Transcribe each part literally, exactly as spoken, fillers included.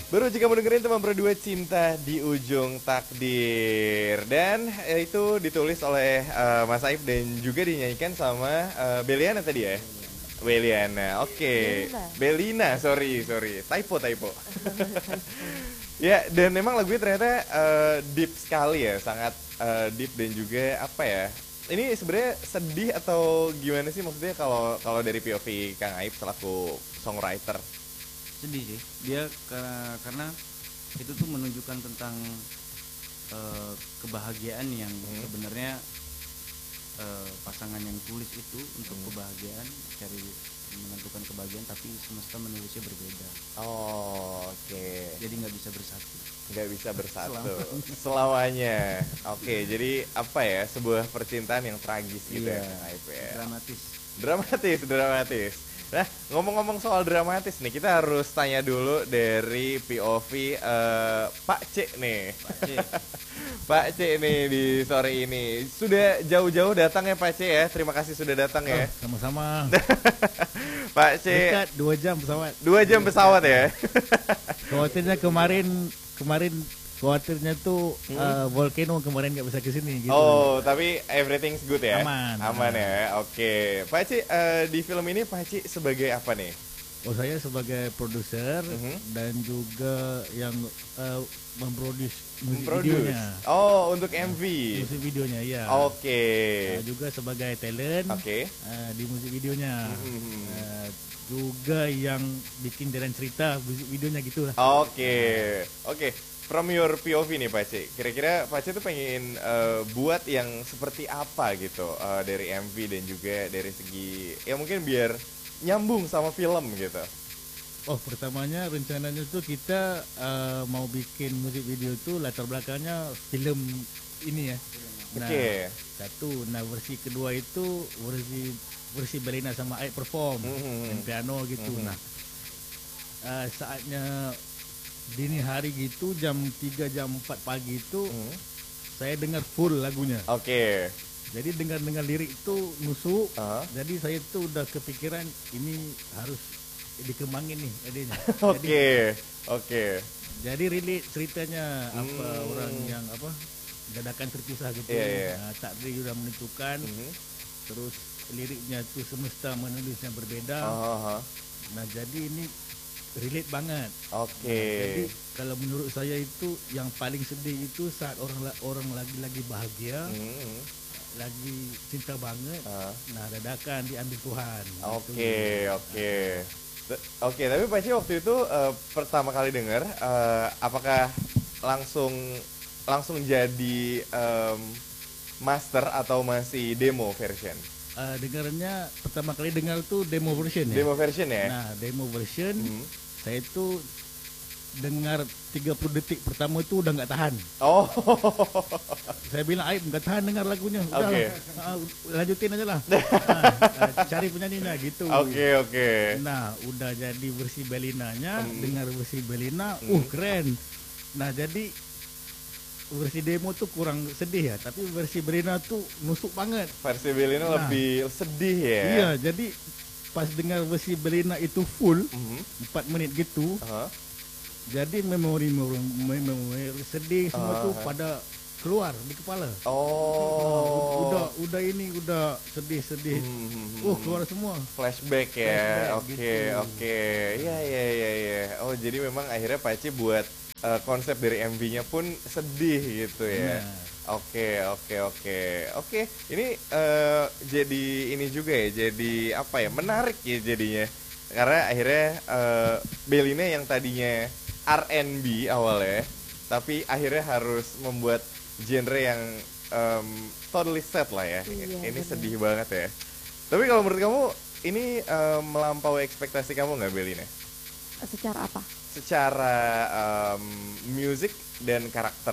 Baru jika mendengarin teman berdua cinta di ujung takdir. Dan eh, itu ditulis oleh eh, Mas Aib dan juga dinyanyikan sama eh, Beliana tadi ya. Beliana, oke. Belina. Belina, sorry, sorry. Typo, typo. Ya, dan memang lagunya ternyata eh, deep sekali ya, sangat eh, deep dan juga apa ya? Ini sebenarnya sedih atau gimana sih maksudnya kalau kalau dari P O V Kang Aib selaku songwriter? Sedih sih dia karena karena itu tuh menunjukkan tentang eh, kebahagiaan yang Hmm. sebenarnya eh, pasangan yang tulis itu untuk Hmm. kebahagiaan, cari menentukan kebahagiaan, tapi semesta menulisnya berbeda, Oh, oke. jadi nggak bisa bersatu. Nggak bisa bersatu Selamanya. selamanya. Oke, jadi apa ya, sebuah percintaan yang tragis gitu ya, Iya, Kang Aib ya. dramatis. Dramatis, dramatis. Nah, ngomong-ngomong soal dramatis nih, kita harus tanya dulu dari P O V eh, Pak C nih. Pak C. Pak C nih di sore ini. Sudah jauh-jauh datang ya Pak C ya. Terima kasih sudah datang ya. Oh, sama-sama. Pak C, Dekat dua jam pesawat. dua jam pesawat ya. Khawatirnya kemarin kemarin khawatirnya tuh Hmm. eh, volcano kemarin nggak bisa kesini gitu. Oh, tapi everything's good ya? Aman. Aman ya, oke. Pak Ci, eh, di film ini Pak Ci sebagai apa nih? Oh, saya sebagai produser Mhm. dan juga yang eh, memproduce musik Produce. videonya. Oh, untuk M V. Musik videonya ya. Oke. Nah, juga sebagai talent Oke. eh, di musik videonya. Mhm. Eh, juga yang bikin jalan cerita musik videonya gitu lah. Oke. Oke. From your P O V nih Pak Ci. Kira-kira Pak Ci tuh pengen eh, buat yang seperti apa gitu eh, dari M V dan juga dari segi ya mungkin biar nyambung sama film gitu. Oh, pertamanya rencananya tuh kita eh, mau bikin musik video tuh latar belakangnya film ini ya. Nah, Oke. satu, nah versi kedua itu versi versi Belina sama Aik perform Mhm. main piano gitu. Mhm. Nah, eh, saatnya dini hari gitu jam tiga jam empat pagi itu Mhm. saya dengar full lagunya. Oke. Jadi dengar-dengar lirik itu nusuk. Ah. Jadi saya tuh udah kepikiran ini harus dikembangin nih idenya. Jadi Oke. Oke. Jadi relate ceritanya apa Hmm. orang yang apa dadakan terpisah gitu. Iya, iya. Nah, takdir sudah menentukan. Mhm. Terus liriknya tuh semesta menulisnya berbeda. Aha. Nah, jadi ini relate banget. Oke. Nah, jadi kalau menurut saya itu yang paling sedih itu saat orang la- orang lagi-lagi bahagia, Mhm. lagi cinta banget. Ah. Nah, dadakan diambil Tuhan. Oke, Gitu. oke. T- Oke, tapi Pak Ci waktu itu eh, pertama kali dengar eh, apakah langsung langsung jadi em, master atau masih demo version? Eh, dengarnya pertama kali dengar tuh demo version ya. Demo version ya? Nah, demo version Hmm. saya tuh dengar tiga puluh detik pertama itu udah nggak tahan. Oh. Saya bilang, Aib nggak tahan dengar lagunya. Udah Oke. lah, ah, lanjutin aja lah. Nah, ah, cari penyanyinya gitu. Oke, oke. Nah, udah jadi versi Belinanya, Hmm. dengar versi Belina, Hmm. uh keren. Nah, jadi versi demo tuh kurang sedih ya, tapi versi Belina tuh nusuk banget. Versi Belina Nah. lebih sedih ya? Iya, jadi pas dengar versi Belina itu full Mhm. empat menit gitu, Aha. jadi memori memori, memori sedih semua Ah, tuh ah. pada keluar di kepala. Oh. Udah udah ini udah sedih-sedih. Hmm. Uh, keluar semua. Flashback ya, Flashback, oke gitu. oke, iya iya iya iya. Oh jadi memang akhirnya Pak Ci buat eh, konsep dari M V-nya pun sedih gitu ya. Nah. Oke oke oke oke. Ini eh, jadi ini juga ya, jadi apa ya, menarik ya jadinya. Karena akhirnya eh, Belina yang tadinya R and B awalnya, tapi akhirnya harus membuat genre yang em, totally sad lah ya. Iya, Ini bener. sedih banget ya. Tapi kalau menurut kamu ini em, melampaui ekspektasi kamu nggak Belina? Secara apa? Secara em, musik dan karakter.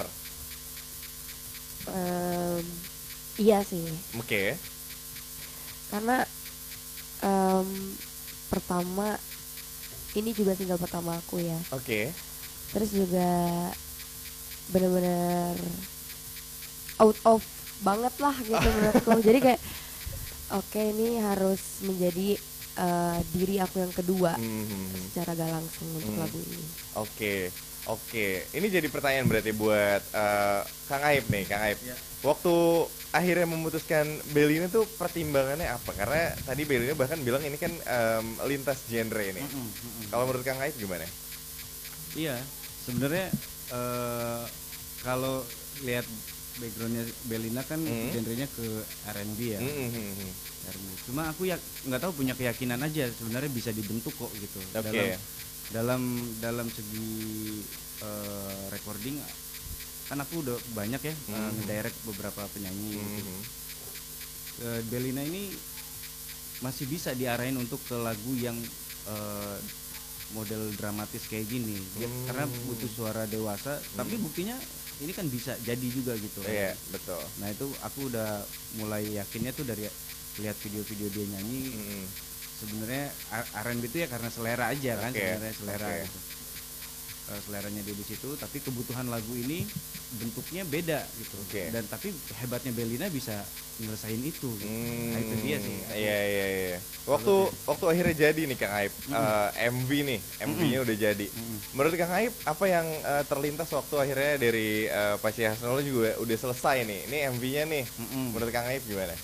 Em, iya sih, Oke. karena em, pertama ini juga single pertama aku ya. Oke. Terus juga bener-bener out of banget lah gitu menurutku. Jadi kayak oke ini harus menjadi eh, diri aku yang kedua Mhm. secara gak langsung untuk Hmm. lagu ini. Oke, oke. Ini jadi pertanyaan berarti buat eh, Kang Aib nih, Kang Aib. Ya. Waktu akhirnya memutuskan Bellina tuh pertimbangannya apa? Karena tadi Bellina bahkan bilang ini kan em, lintas genre ini. Mm-mm, mm-mm. Kalau menurut Kang Aib gimana? Iya, sebenarnya eh, kalau lihat backgroundnya Bellina kan Hmm. genrenya ke R and B ya. Mhm. R and B. Cuma aku ya nggak tahu, punya keyakinan aja sebenarnya bisa dibentuk kok gitu. Oke. Dalam dalam dalam segi eh, recording kan aku udah banyak ya eh, Hmm. ngedirect beberapa penyanyi gitu. Mhm. Eh, Bellina ini masih bisa diarahin untuk ke lagu yang eh, model dramatis kayak gini. Ya, Hmm. karena butuh suara dewasa, tapi buktinya ini kan bisa jadi juga gitu. Iya, betul. Nah itu aku udah mulai yakinnya tuh dari lihat video-video dia nyanyi. Mhm. Sebenarnya R- R&B itu ya karena selera aja kan, Oke, sebenarnya selera oke. gitu. Eh, seleranya dia di situ, tapi kebutuhan lagu ini bentuknya beda gitu. Oke. Dan tapi hebatnya Bellina bisa nyelesain itu. Gitu. Nah, itu dia sih. Hmm, Iya iya iya. Waktu waktu akhirnya jadi nih Kang Aib, eh, M V nih, M V-nya udah jadi. Mm-mm. Menurut Kang Aib apa yang eh, terlintas waktu akhirnya dari eh, Pak Syih Hasnolo juga udah selesai nih. Ini M V-nya nih. Mm-mm. Menurut Kang Aib gimana?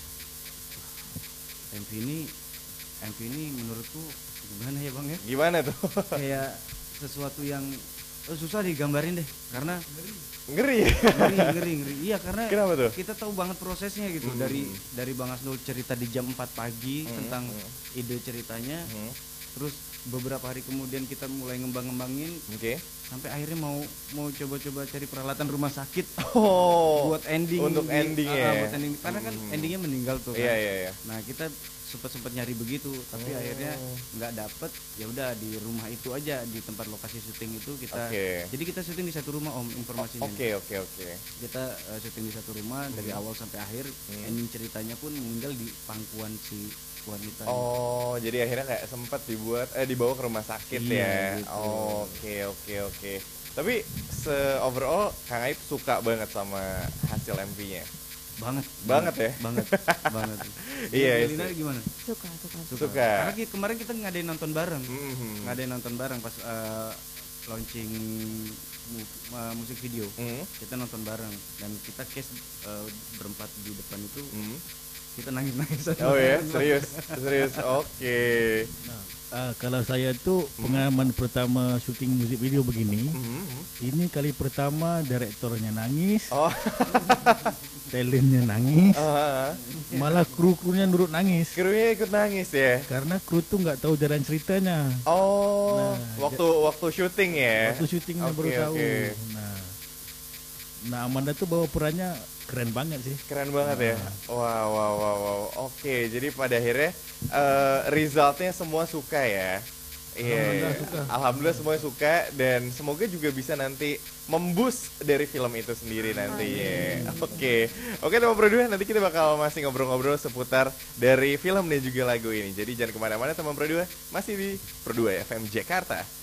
M V ini M V ini menurutku gimana ya Bang ya? Gimana tuh? Kayak sesuatu yang eh, susah digambarin deh, karena Ngeri ya? ngeri ngeri ngeri. Iya karena Kenapa tuh? kita tahu banget prosesnya gitu. Hmm. Dari dari Bang Asnul cerita di jam empat pagi Hmm, tentang hmm. ide ceritanya, Hmm, terus beberapa hari kemudian kita mulai ngembang-ngembangin Oke. sampai akhirnya mau mau coba-coba cari peralatan rumah sakit Oh. buat ending untuk di- ending ah, ya? ah, buat ending karena kan Hmm. endingnya meninggal tuh kan. Iya iya iya. Nah kita sempet sempet nyari begitu, tapi Oh. akhirnya nggak dapet. Ya udah di rumah itu aja, di tempat lokasi syuting itu kita. Oke. Jadi kita syuting di satu rumah om, informasinya. Oke oke oke. Kita eh, syuting di satu rumah dari awal sampai akhir. Hmm. Ending ceritanya pun meninggal di pangkuan si wanita. Oh, jadi akhirnya kayak sempat dibuat eh dibawa ke rumah sakit Iya, ya. gitu. Oke, oke, oke. Tapi se overall Kang Aib suka banget sama hasil M V-nya. Banget. Banget ya? Banget. banget. Iya, iya Lina sih. gimana? Suka, suka. Suka. Karena ki- kemarin kita ngadain nonton bareng. Mhm. Ngadain nonton bareng pas eh, launching mu- eh, musik video. Mhm. Kita nonton bareng dan kita case eh, berempat di depan itu Mhm. kita nangis-nangis. Oh ya, serius, serius. Oke. Nah, ah, kalau saya tuh pengalaman pertama syuting musik video begini, Mhm. ini kali pertama direktornya nangis, Oh. talentnya nangis, Ah, malah kru-krunya nurut nangis. krunya ikut nangis ya. Karena kru tuh nggak tahu jalan ceritanya. Oh, Nah, waktu waktu syuting ya. Waktu syutingnya Oke, baru tahu. oke. Nah, nah Amanda tuh bawa perannya keren banget sih. Keren banget ya. Wow, wow, wow, wow. Oke, jadi pada akhirnya eh, resultnya semua suka ya. Iya, Alhamdulillah iya. suka. Alhamdulillah semuanya suka dan semoga juga bisa nanti memboost dari film itu sendiri nantinya. Oke, oke teman Produa, nanti kita bakal masih ngobrol-ngobrol seputar dari film dan juga lagu ini. Jadi jangan kemana-mana teman Produa, masih di Produa F M Jakarta.